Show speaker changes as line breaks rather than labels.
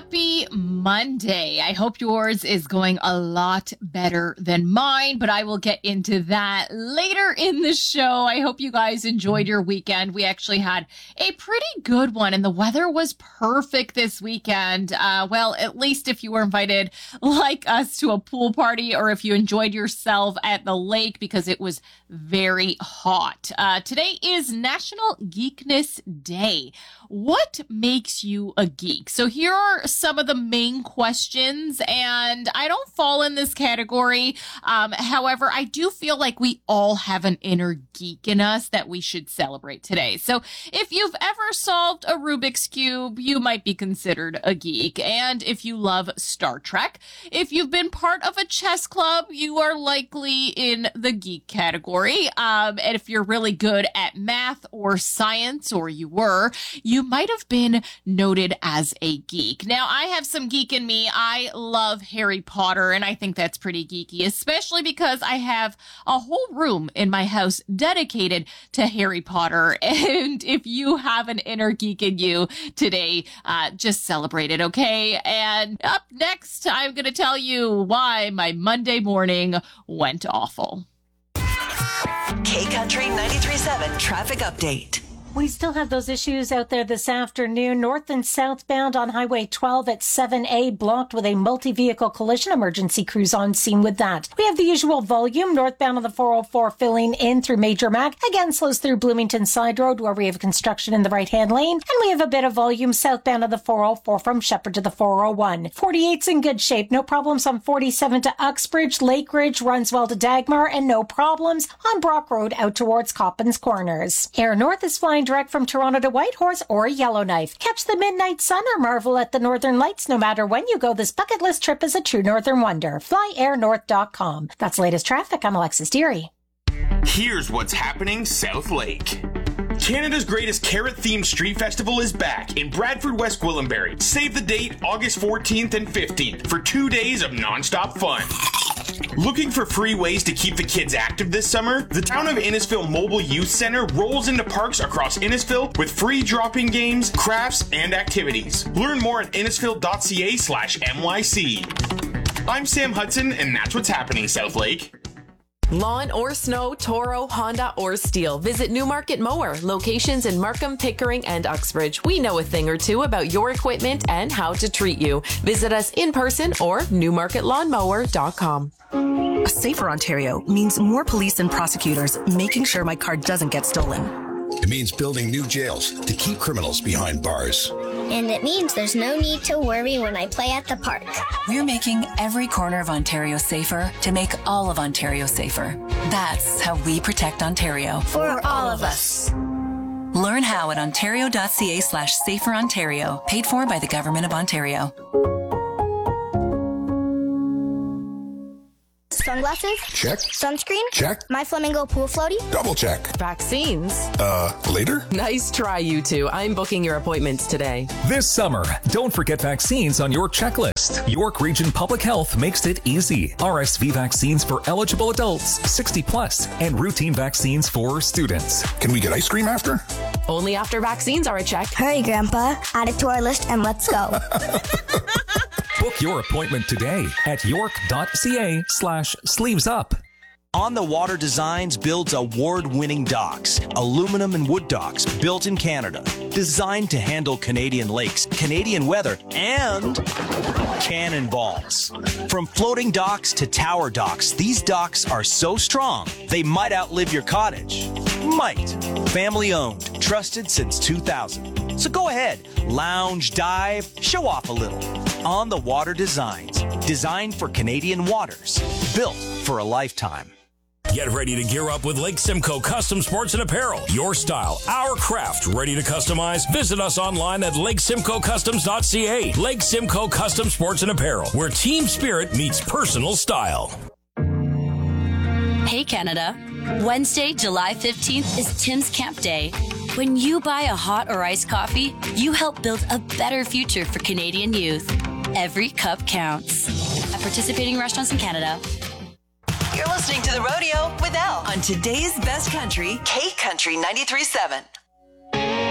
Happy Monday. I hope yours is going a lot better than mine, but I will get into that later in the show. I hope you guys enjoyed your weekend. We actually had a pretty good one, and the weather was perfect this weekend. Well, at least if you were invited like us to a pool party or if you enjoyed yourself at the lake, because it was very hot. Today is National Geekness Day. What makes you a geek? So here are some of the main questions, and I don't fall in this category. However, I do feel like we all have an inner geek in us that we should celebrate today. So if you've ever solved a Rubik's Cube, you might be considered a geek. And if you love Star Trek, if you've been part of a chess club, you are likely in the geek category. And if you're really good at math or science, or you were, you might have been noted as a geek. Now, I have some geek in me. I love Harry Potter, and I think that's pretty geeky, especially because I have a whole room in my house dedicated to Harry Potter. And if you have an inner geek in you today, just celebrate it, okay? And up next, I'm going to tell you why my Monday morning went awful.
K-Country 93.7 Traffic Update.
We still have those issues out there this afternoon. North and southbound on Highway 12 at 7A blocked with a multi-vehicle collision. Emergency crews on scene with that. We have the usual volume northbound on the 404 filling in through Major Mac. Again, slows through Bloomington Side Road where we have construction in the right-hand lane. And we have a bit of volume southbound of the 404 from Shepherd to the 401. 48's in good shape. No problems on 47 to Uxbridge. Lake Ridge runs well to Dagmar, and no problems on Brock Road out towards Coppins Corners. Air North is flying direct from Toronto to Whitehorse or Yellowknife. Catch the midnight sun or marvel at the northern lights. No matter when you go, this bucket list trip is a true northern wonder. FlyAirNorth.com. That's latest traffic. I'm Alexis Deary.
Here's what's happening South Lake. Canada's greatest carrot-themed street festival is back in Bradford, West Gwillimbury. Save the date, August 14th and 15th, for 2 days of non-stop fun. Looking for free ways to keep the kids active this summer? The Town of Innisfil Mobile Youth Center rolls into parks across Innisfil with free drop-in games, crafts, and activities. Learn more at innisfil.ca/MYC. I'm Sam Hudson, and that's what's happening South Lake.
Lawn or snow, Toro, Honda, or Steel. Visit Newmarket Mower. Locations in Markham, Pickering, and Uxbridge. We know a thing or two about your equipment and how to treat you. Visit us in person or newmarketlawnmower.com.
A safer Ontario means more police and prosecutors making sure my car doesn't get stolen.
It means building new jails to keep criminals behind bars.
And it means there's no need to worry when I play at the park.
We're making every corner of Ontario safer to make all of Ontario safer. That's how we protect Ontario.
For all of us.
Learn how at ontario.ca/saferontario. Paid for by the Government of Ontario.
Sunglasses?
Check.
Sunscreen?
Check.
My Flamingo pool floaty?
Double check.
Vaccines?
Later?
Nice try, you two. I'm booking your appointments today.
This summer, don't forget vaccines on your checklist. York Region Public Health makes it easy. RSV vaccines for eligible adults, 60 plus, and routine vaccines for students.
Can we get ice cream after?
Only after vaccines are a check.
Hurry, Grandpa. Add it to our list and let's go.
Book your appointment today at york.ca/sleevesup.
On the Water Designs builds award-winning docks, aluminum and wood docks built in Canada, designed to handle Canadian lakes, Canadian weather, and cannonballs. From floating docks to tower docks, these docks are so strong, they might outlive your cottage. Might. Family owned, trusted since 2000. So go ahead, lounge, dive, show off a little. On the Water Designs, designed for Canadian waters, built for a lifetime.
Get ready to gear up with Lake Simcoe Custom Sports and Apparel. Your style, our craft, ready to customize? Visit us online at lakesimcoecustoms.ca. Lake Simcoe Custom Sports and Apparel, where team spirit meets personal style.
Hey Canada, Wednesday, July 15th is Tim's Camp Day. When you buy a hot or iced coffee, you help build a better future for Canadian youth. Every cup counts. At participating restaurants in Canada.
You're listening to The Rodeo with Elle on today's best country, K-Country 93.7.